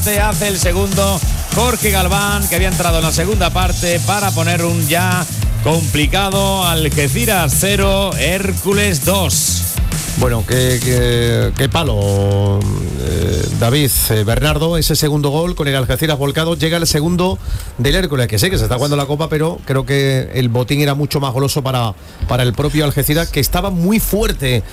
Hace el segundo Jorge Galván, que había entrado en la segunda parte para poner un ya complicado Algeciras 0, Hércules 2. Bueno, qué palo, David, Bernardo, ese segundo gol con el Algeciras volcado. Llega el segundo del Hércules, que sé que se está jugando la Copa, pero creo que el botín era mucho más goloso para el propio Algeciras, que estaba muy fuerte,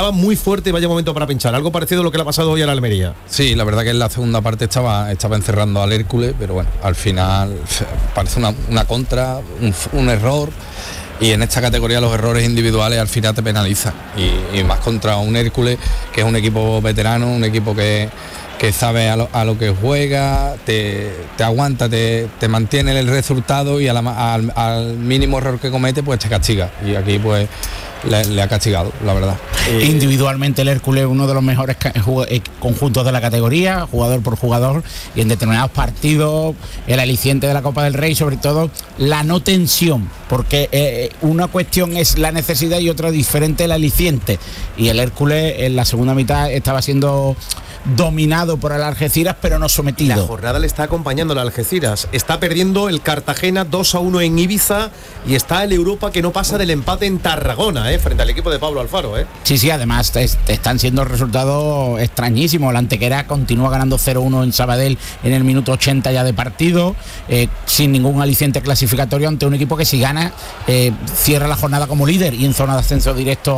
y vaya momento para pinchar. Algo parecido a lo que le ha pasado hoy a la Almería. Sí, la verdad que en la segunda parte estaba encerrando al Hércules, pero bueno, al final parece una contra, un error. Y en esta categoría los errores individuales al final te penalizan, y más contra un Hércules, que es un equipo veterano, un equipo que sabe a lo que juega, te aguanta, te mantiene el resultado, y al mínimo error que comete pues te castiga, y aquí pues le ha castigado, la verdad. Individualmente el Hércules es uno de los mejores conjuntos de la categoría, jugador por jugador, y en determinados partidos el aliciente de la Copa del Rey, sobre todo la no tensión, porque una cuestión es la necesidad y otra diferente el aliciente, y el Hércules en la segunda mitad estaba siendo dominado por el Algeciras, pero no sometido. La jornada le está acompañando al Algeciras. Está perdiendo el Cartagena 2-1 en Ibiza, y está el Europa que no pasa del empate en Tarragona, frente al equipo de Pablo Alfaro. Sí, además están siendo resultados extrañísimos. La Antequera continúa ganando 0-1 en Sabadell en el minuto 80 ya de partido, sin ningún aliciente clasificatorio, ante un equipo que, si gana, cierra la jornada como líder y en zona de ascenso directo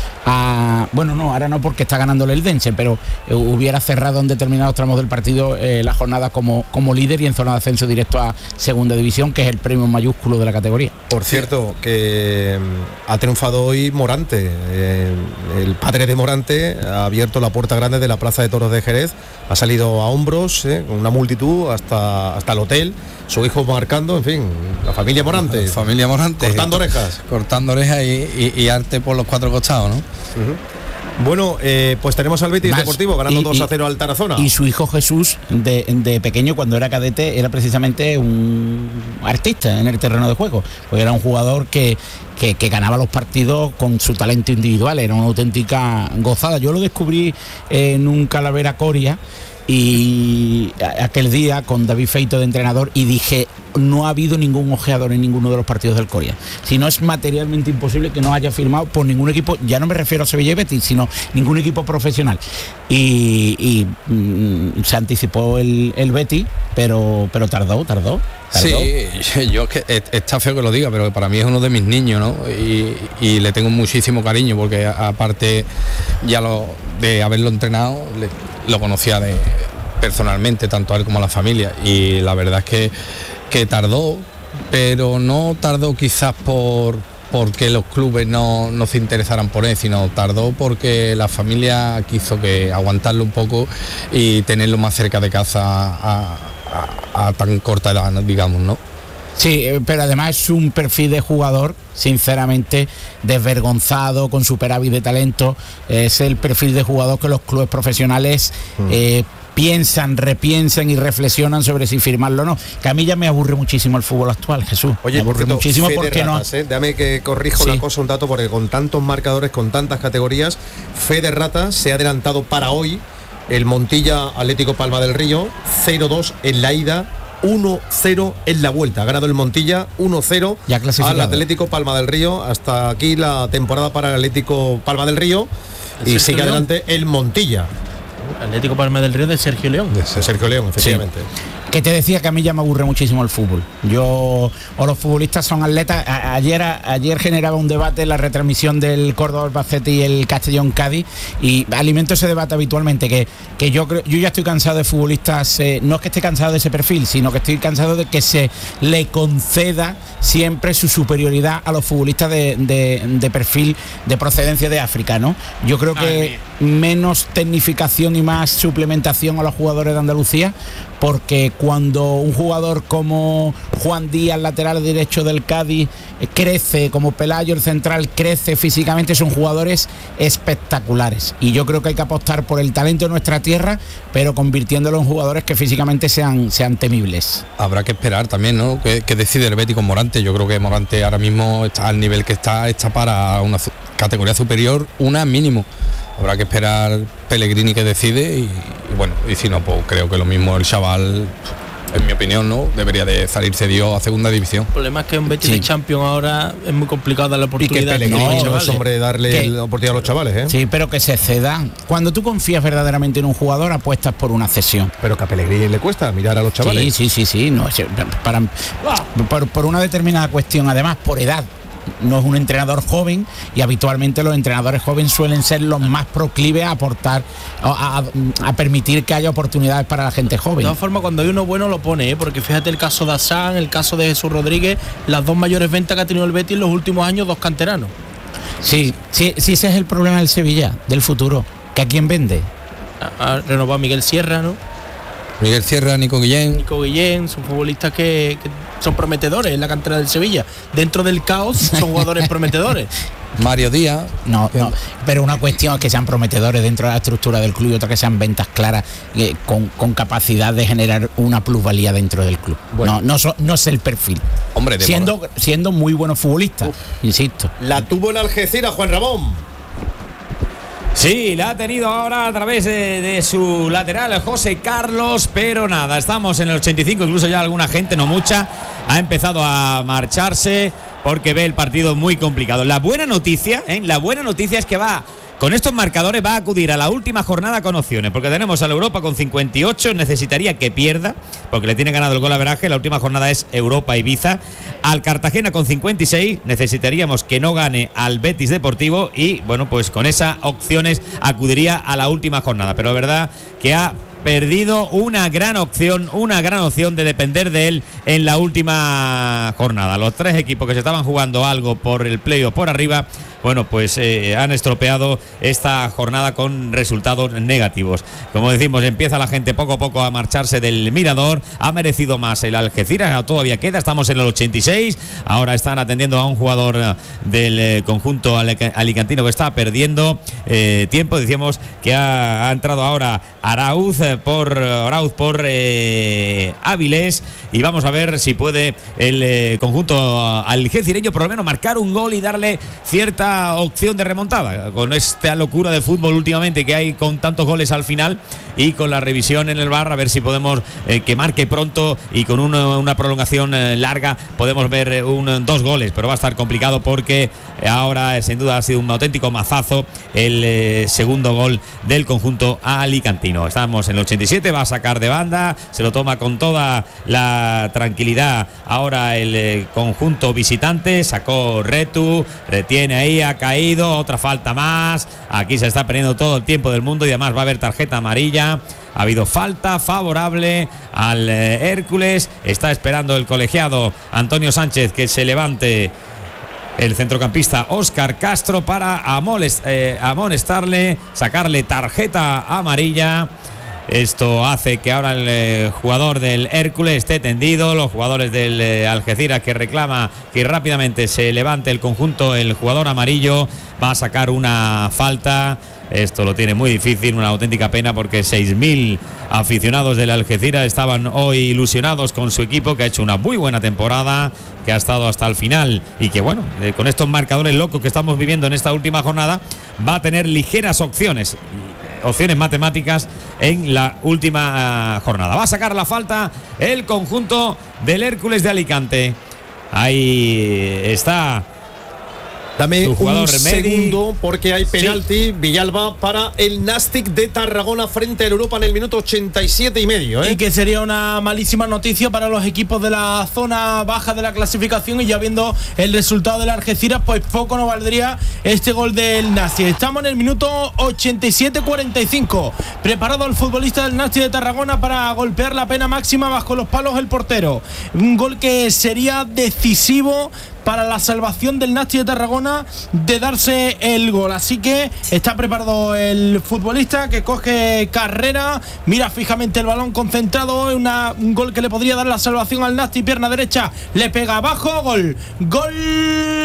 bueno, no, ahora no, porque está ganando el Eldense, pero hubiera cerrado en determinados tramos del partido la jornada como líder y en zona de ascenso directo a segunda división, que es el premio mayúsculo de la categoría. Por cierto, que ha triunfado hoy Morante. El padre de Morante ha abierto la puerta grande de la Plaza de Toros de Jerez, ha salido a hombros, con una multitud hasta el hotel, su hijo marcando, en fin, la familia Morante. Cortando orejas y arte por los cuatro costados, ¿no? Uh-huh. Bueno, pues tenemos al Betis Deportivo ganando 2-0 al Tarazona. Y su hijo Jesús, de pequeño, cuando era cadete, era precisamente un artista en el terreno de juego, pues era un jugador que ganaba los partidos con su talento individual, era una auténtica gozada. Yo lo descubrí en un Calavera Coria, y aquel día con David Feito de entrenador, y dije, no ha habido ningún ojeador en ninguno de los partidos del Coria. Si no, es materialmente imposible que no haya firmado por ningún equipo, ya no me refiero a Sevilla y Betis, sino ningún equipo profesional. Y se anticipó el Betis, pero tardó. Sí, yo es que está feo que lo diga, pero para mí es uno de mis niños, ¿no? Y le tengo muchísimo cariño, porque aparte ya de haberlo entrenado, lo conocía personalmente, tanto a él como a la familia, y la verdad es que tardó, pero no tardó quizás porque los clubes no se interesaran por él, sino tardó porque la familia quiso que aguantarlo un poco y tenerlo más cerca de casa a tan corta edad, digamos, ¿no? Sí, pero además es un perfil de jugador, sinceramente, desvergonzado, con superávit de talento. Es el perfil de jugador que los clubes profesionales piensan, repiensan y reflexionan sobre si firmarlo o no. Que a mí ya me aburre muchísimo el fútbol actual, Jesús. Oye, me aburre muchísimo porque ratas, no. Déjame que corrijo una cosa, un dato, porque con tantos marcadores, con tantas categorías, fe de ratas se ha adelantado para hoy el Montilla Atlético Palma del Río, 0-2 en la ida, 1-0 en la vuelta. Ha ganado el Montilla 1-0 al Atlético Palma del Río. Hasta aquí la temporada para el Atlético Palma del Río, y sigue adelante el Montilla. Atlético Palma del Río de Sergio León. De Sergio León, efectivamente. Sí. Que te decía que a mí ya me aburre muchísimo el fútbol. Los futbolistas son atletas. Ayer generaba un debate en la retransmisión del Córdoba Albacete y el Castellón Cádiz, y alimento ese debate habitualmente, que yo ya estoy cansado de futbolistas, no es que esté cansado de ese perfil, sino que estoy cansado de que se le conceda siempre su superioridad a los futbolistas de perfil de procedencia de África, ¿no? Yo creo que menos tecnificación y más suplementación a los jugadores de Andalucía, porque cuando un jugador como Juan Díaz, lateral derecho del Cádiz, crece, como Pelayo, el central, crece físicamente, son jugadores espectaculares, y yo creo que hay que apostar por el talento de nuestra tierra, pero convirtiéndolo en jugadores que físicamente sean temibles. Habrá que esperar también, ¿no? Que decide el Betis con Morante. Yo creo que Morante ahora mismo está al nivel que está para una categoría superior, una mínimo. Habrá que esperar Pellegrini que decide y bueno, y si no, pues creo que lo mismo el chaval, en mi opinión, no debería de salir cedido a segunda división. El problema es que un Betis de Champions ahora es muy complicado darle la oportunidad. Y que Pellegrini no es hombre de darle la oportunidad a los chavales, ¿eh? Sí, pero que se cedan. Cuando tú confías verdaderamente en un jugador, apuestas por una cesión. Pero que a Pellegrini le cuesta mirar a los chavales. Sí. No, por una determinada cuestión, además por edad. No es un entrenador joven y habitualmente los entrenadores jóvenes suelen ser los más proclives a aportar, a permitir que haya oportunidades para la gente joven. De todas formas, cuando hay uno bueno lo pone, ¿eh? Porque fíjate el caso de Assán, el caso de Jesús Rodríguez, las dos mayores ventas que ha tenido el Betis en los últimos años, dos canteranos. Sí, ese es el problema del Sevilla, del futuro, que a quién vende. Ha renovado Miguel Sierra, ¿no? Miguel Sierra, Nico Guillén, son futbolistas que son prometedores en la cantera del Sevilla. Dentro del caos son jugadores prometedores. Mario Díaz. No, pero una cuestión es que sean prometedores dentro de la estructura del club y otra que sean ventas claras con capacidad de generar una plusvalía dentro del club. Bueno, no es el perfil. Hombre, siendo muy buenos futbolistas, insisto. La tuvo el Algeciras, Juan Ramón. Sí, la ha tenido ahora a través de su lateral José Carlos, pero nada, estamos en el 85, incluso ya alguna gente, no mucha, ha empezado a marcharse porque ve el partido muy complicado. La buena noticia es que con estos marcadores va a acudir a la última jornada con opciones, porque tenemos a la Europa con 58, necesitaría que pierda, porque le tiene ganado el golaveraje, la última jornada es Europa-Ibiza, al Cartagena con 56, necesitaríamos que no gane al Betis Deportivo y, bueno, pues con esas opciones acudiría a la última jornada, pero es verdad que ha perdido una gran opción de depender de él en la última jornada. Los tres equipos que se estaban jugando algo por el playoff por arriba, bueno, pues han estropeado esta jornada con resultados negativos. Como decimos, empieza la gente poco a poco a marcharse del Mirador. Ha merecido más el Algeciras, todavía queda, estamos en el 86. Ahora están atendiendo a un jugador del conjunto alicantino que está perdiendo tiempo. Decíamos que ha entrado ahora Arauz por Áviles, y vamos a ver si puede el conjunto algecireño por lo menos marcar un gol y darle cierta opción de remontada con esta locura de fútbol últimamente que hay con tantos goles al final, y con la revisión en el VAR a ver si podemos que marque pronto, y con una prolongación larga podemos ver dos goles, pero va a estar complicado porque ahora sin duda ha sido un auténtico mazazo el segundo gol del conjunto alicantino. Estamos en el 87, va a sacar de banda, se lo toma con toda la tranquilidad ahora el conjunto visitante, sacó Retu, retiene ahí, ha caído, otra falta más, aquí se está perdiendo todo el tiempo del mundo y además va a haber tarjeta amarilla. Ha habido falta favorable al Hércules, está esperando el colegiado Antonio Sánchez que se levante el centrocampista Óscar Castro para amonestarle, sacarle tarjeta amarilla. Esto hace que ahora el jugador del Hércules esté tendido, los jugadores del Algeciras que reclama que rápidamente se levante el conjunto, el jugador amarillo va a sacar una falta. Esto lo tiene muy difícil, una auténtica pena porque 6.000 aficionados del Algeciras estaban hoy ilusionados con su equipo, que ha hecho una muy buena temporada, que ha estado hasta el final y que, bueno, con estos marcadores locos que estamos viviendo en esta última jornada, va a tener ligeras opciones matemáticas en la última jornada. Va a sacar la falta el conjunto del Hércules de Alicante. Ahí está. Dame un segundo porque hay penalti. Sí. Villalba para el Nàstic de Tarragona frente al Europa en el minuto 87,5. Y que sería una malísima noticia para los equipos de la zona baja de la clasificación, y ya viendo el resultado del Algeciras, pues poco nos valdría este gol del Nàstic. Estamos en el minuto 87-45. Preparado el futbolista del Nàstic de Tarragona para golpear la pena máxima bajo los palos el portero. Un gol que sería decisivo para la salvación del Nàstic de Tarragona de darse el gol. Así que está preparado el futbolista que coge carrera, mira fijamente el balón concentrado, un gol que le podría dar la salvación al Nàstic, pierna derecha, le pega abajo, gol.